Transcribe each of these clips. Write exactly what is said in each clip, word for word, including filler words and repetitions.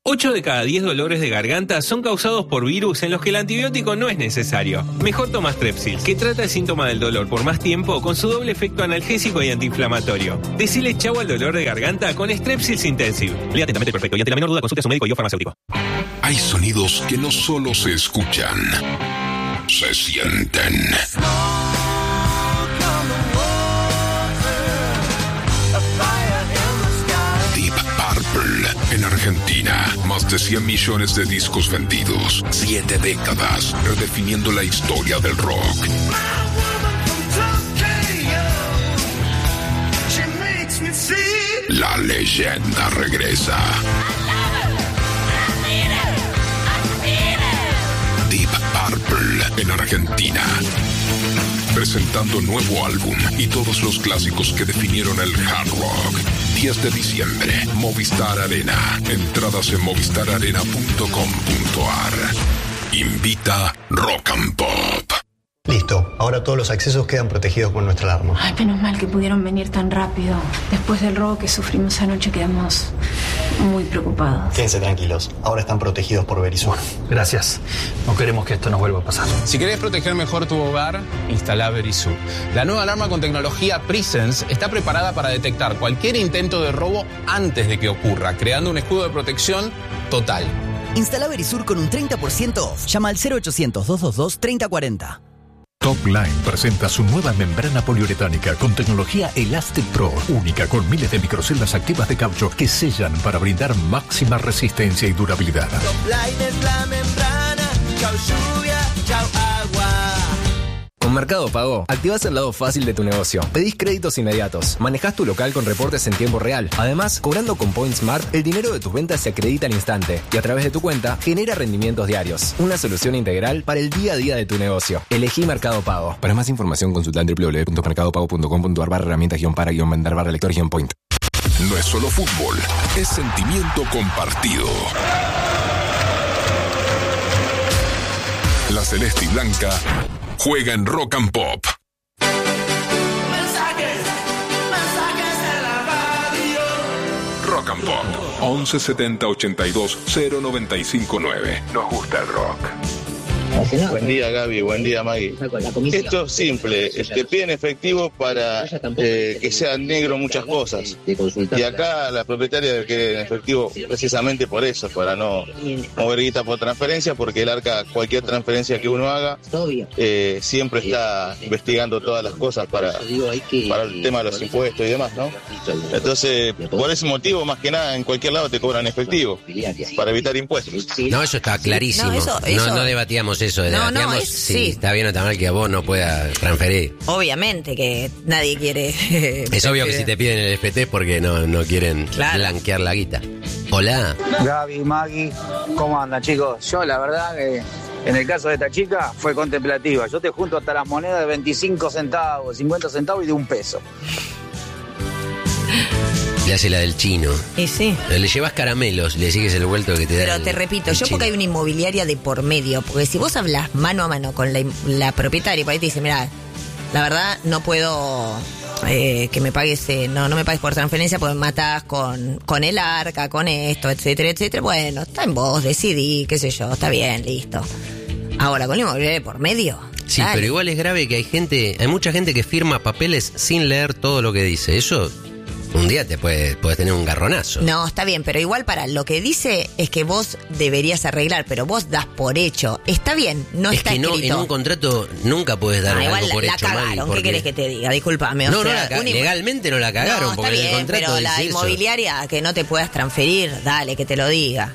ocho de cada diez dolores de garganta son causados por virus en los que el antibiótico no es necesario. Mejor toma Strepsils, que trata el síntoma del dolor por más tiempo con su doble efecto analgésico y antiinflamatorio. Decile chau al dolor de garganta con Strepsils Intensive. Lea atentamente el prospecto y ante la menor duda consulte a su médico y o farmacéutico. Hay sonidos que no solo se escuchan, se sienten. Deep Purple en Argentina. Más de cien millones de discos vendidos. Siete décadas redefiniendo la historia del rock. La leyenda regresa. Deep Purple en Argentina. Presentando nuevo álbum y todos los clásicos que definieron el hard rock. diez de diciembre, Movistar Arena. Entradas en movistar arena punto com punto a r. Invita Rock and Pop. Listo, ahora todos los accesos quedan protegidos con nuestra alarma. Ay, menos mal que pudieron venir tan rápido. Después del robo que sufrimos anoche quedamos muy preocupados. Quédense tranquilos, ahora están protegidos por Verisur. Gracias, no queremos que esto nos vuelva a pasar. Si querés proteger mejor tu hogar, instala Verisur. La nueva alarma con tecnología Presence está preparada para detectar cualquier intento de robo antes de que ocurra, creando un escudo de protección total. Instala Verisur con un treinta por ciento off. Llama al cero ochocientos, doscientos veintidós, treinta cuarenta. Topline presenta su nueva membrana poliuretánica con tecnología Elastic Pro, única con miles de microceldas activas de caucho que sellan para brindar máxima resistencia y durabilidad. Topline es la membrana, chau lluvia, chau agua. Con Mercado Pago, activás el lado fácil de tu negocio. Pedís créditos inmediatos, manejás tu local con reportes en tiempo real. Además, cobrando con Point Smart, el dinero de tus ventas se acredita al instante y a través de tu cuenta genera rendimientos diarios. Una solución integral para el día a día de tu negocio. Elegí Mercado Pago. Para más información, consulta en doble u doble u doble u punto mercado pago punto com punto a r barra herramientas guión para guión vender barra lector guión point. No es solo fútbol, es sentimiento compartido. La celeste y blanca juega en Rock and Pop. Mensajes, mensajes de la radio. Rock and Pop. once setenta ochenta y dos cero noventa y cinco nueve. Nos gusta el rock. Buen día, Gaby. Buen día, Maggie. Esto es simple. Te piden efectivo para eh, que sea negro muchas cosas. Y acá la propietaria quiere efectivo precisamente por eso, para no mover guita por transferencia, porque el Arca, cualquier transferencia que uno haga, eh, siempre está investigando todas las cosas para, para el tema de los impuestos y demás, ¿no? Entonces, por ese motivo, más que nada, en cualquier lado te cobran efectivo, para evitar impuestos. No, eso está clarísimo. No, eso, eso... no, no debatíamos eso. No, no, es, si sí. está bien o está mal que a vos no puedas transferir. Obviamente que nadie quiere. Es obvio que si te piden el F T es porque no, no quieren claro. blanquear la guita. Hola. Gaby, Maggie, ¿cómo andan, chicos? Yo, la verdad que en el caso de esta chica fue contemplativa. Yo te junto hasta las monedas de veinticinco centavos, cincuenta centavos y de un peso. Le hace la del chino. Y sí. Le llevas caramelos, le decís que es el vuelto que te da. Pero el, te repito, yo chino. Porque hay una inmobiliaria de por medio. Porque si vos hablas mano a mano con la, la propietaria y por ahí te dice, mira, la verdad no puedo eh, que me pagues, eh, no, no me pagues por transferencia porque me matás con, con el Arca, con esto, etcétera, etcétera. Bueno, está en vos, decidí, qué sé yo, está bien, listo. Ahora, con la inmobiliaria de por medio. Sí, dale. Pero igual es grave que hay gente, hay mucha gente que firma papeles sin leer todo lo que dice. Eso... Un día te puedes, puedes tener un garronazo. No, está bien, pero igual para lo que dice es que vos deberías arreglar, pero vos das por hecho. Está bien, no es está que no, escrito. En un contrato nunca puedes dar ah, algo igual por la, hecho. La cagaron, mal porque... ¿qué querés que te diga? Discúlpame. No, o sea, no, la ca- legalmente no la cagaron. No, está porque bien, en el contrato pero la inmobiliaria eso. Que no te puedas transferir, dale, que te lo diga.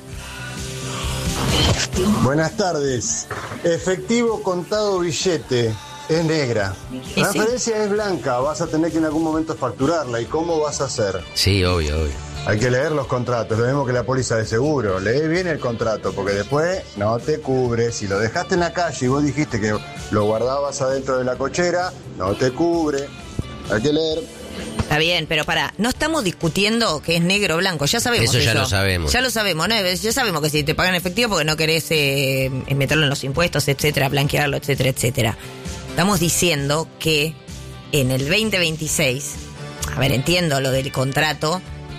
Buenas tardes. Efectivo, contado, billete. Es negra. La transferencia es blanca. Vas a tener que en algún momento facturarla. ¿Y cómo vas a hacer? Sí, obvio, obvio. Hay que leer los contratos, lo mismo que la póliza de seguro. Lee bien el contrato, porque después no te cubre. Si lo dejaste en la calle y vos dijiste que lo guardabas adentro de la cochera, no te cubre. Hay que leer. Está bien, pero pará, no estamos discutiendo que es negro o blanco, ya sabemos eso. Eso ya lo sabemos. Ya lo sabemos, ¿no? Ya sabemos que si te pagan efectivo porque no querés eh, meterlo en los impuestos, etcétera, blanquearlo, etcétera, etcétera. Estamos diciendo que en el veinte veintiséis, a ver, entiendo lo del contrato,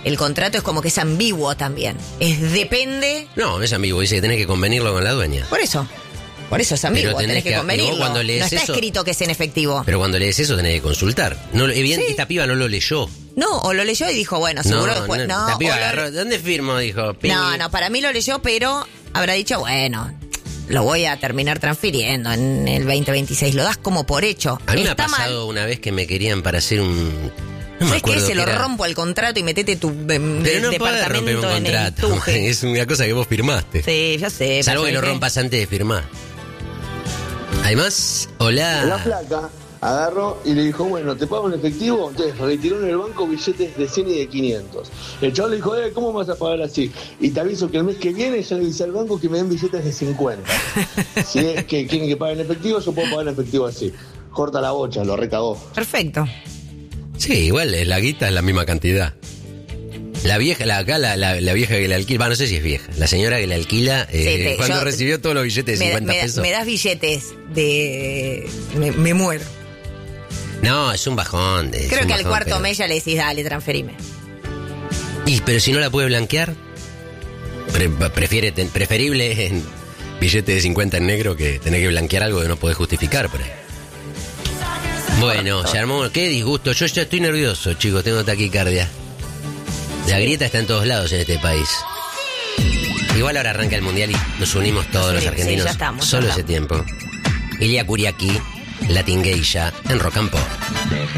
el contrato es como que es ambiguo también. Es depende... No, es ambiguo, dice que tenés que convenirlo con la dueña. Por eso. Por eso es ambiguo, Pero tenés, tenés que, que- convenirlo. y vos cuando lees no está eso- escrito que es en efectivo. Pero cuando lees eso tenés que consultar. No, evidente, Sí. esta piba no lo leyó. No, o lo leyó y dijo, bueno, seguro no, después... no, No, esta piba o lo- agarró, ¿dónde firmo? Dijo. Ping. no, no, para mí lo leyó, pero habrá dicho, bueno, lo voy a terminar transfiriendo en el veinte veintiséis. Lo das como por hecho. A mí me ha Está mal. pasado una vez que me querían para hacer un... No me ¿Sabes qué? acuerdo Se qué lo era. rompo al contrato y metete tu em, Pero no podés romper departamento un en el contrato. tuje. Es una cosa que vos firmaste. Sí, ya sé. Salvo pero que lo ¿sabes qué? rompas antes de firmar. Además, hola. La flaca agarró y le dijo, bueno, ¿te pago en efectivo? Entonces retiró en el banco billetes de cien y de quinientos. El chaval le dijo, eh, ¿cómo me vas a pagar así? Y te aviso que el mes que viene ya le avisé al banco que me den billetes de cincuenta. Si es que quieren que pague en efectivo, yo puedo pagar en efectivo así. Corta la bocha, lo recagó. Perfecto. Sí, igual es la guita es la misma cantidad. La vieja, la, acá la, la, la vieja que le alquila, va, no sé si es vieja, la señora que le alquila, eh, Sí, te- cuando yo- recibió todos los billetes de Me, cincuenta me- pesos. me das billetes de... Me, me muero. No, es un bajón. es Creo un que al bajón, cuarto pero- mes ya le decís, dale, transferime. Y, pero si no la puede blanquear, pre- prefiere ten- preferible en billete de cincuenta en negro que tener que blanquear algo que no podés justificar por ahí. Bueno, se armó, qué disgusto. Yo ya estoy nervioso, chicos, tengo taquicardia. La grieta está en todos lados en este país. Igual ahora arranca el mundial y nos unimos todos Sí, los sí, argentinos. ya estamos, ya solo estamos. ese tiempo. Ilia Curiaqui, Latin Geisha, en Rock and Pop.